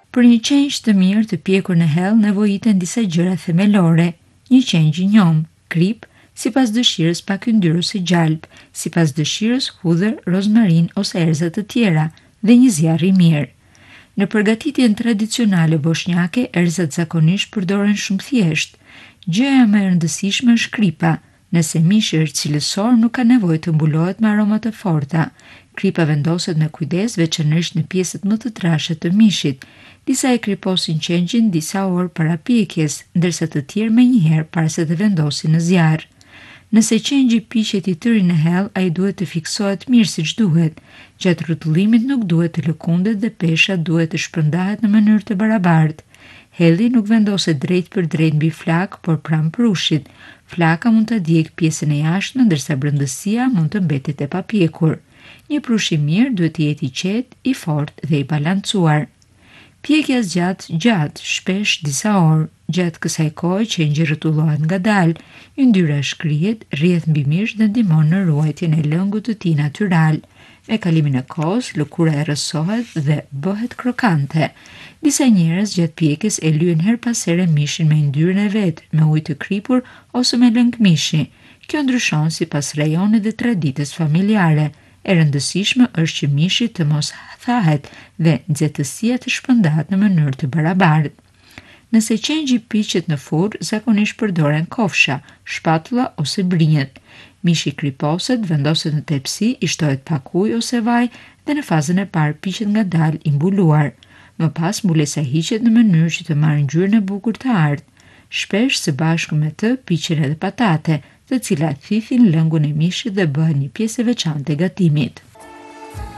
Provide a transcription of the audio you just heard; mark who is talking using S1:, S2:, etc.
S1: Për një qenj të mirë të pjekur në hell nevojiten disa gjëra themelore. Një qenj i njom, krip, sipas dëshirës pak yndyrë ose gjalp, sipas dëshirës hudhër, rozmarin ose erza të tjera dhe një zjarr i mirë. Në përgatitjen tradicionale bosnjake, erzat zakonisht përdoren shumë thjesht. Gjëja më e rëndësishme është kripa. Nëse mishi është cilësor, nuk ka nevojë të mbulohet me aroma të forta. Kripa vendoset me kujdes, veçanërisht në pjesët më të trashë të mishit. Disa e kriposin qengjin disa orë para pjekjes, ndërsa të tjerë menjëherë para se të vendosin në zjarr. Nëse qengji piqet i tëri në hell, ai duhet të fiksohet mirë siç duhet. Gjatë rrotullimit nuk duhet të lëkundet dhe pesha duhet të shpërndahet në mënyrë të barabartë. Helli nuk vendoset drejt për drejt mbi flak, por pranë prushit. Flaka mund të djegë pjesën e jashtme, ndërsa brëndësia mund të mbetet e papjekur. Një prush i mirë duhet të jetë i qetë, i fortë dhe i balancuar. Pjekja zgjat gjatë, shpesh disa orë. Gjatë kësaj kohe qengji rrotullohet ngadalë, yndyra shkrihet, rrjedh mbi mish dhe ndihmon në ruajtjen e lëngut të tij natyral. Me kalimin e kohës, lëkura e rrësohet dhe bëhet krokante. Disa njerëz gjatë pjekjes e lyejnë her pas here mishin me yndyrën e vet, me ujë të kripur ose me lëng mishi. Kjo ndryshon sipas rajonit dhe traditës familjare. E rëndësishme është që mishi të mos thahet dhe nxehtësia të shpërndahet në mënyrë të barabartë. Nëse qengji piqet në furrë, zakonisht përdoren kofsha, shpatulla ose brinjet. Mishi kriposet, vendoset në tepsi, i shtohet pak ujë ose vaj dhe në fazën e parë piqet ngadalë i mbuluar. Më pas mbulesa hiqet në mënyrë që të marrë ngjyrën e bukur të artë. Shpesh së bashku me të piqen edhe patate, të cilat thithin lëngun e mishit dhe bëhen një pjesë e veçantë e gatimit.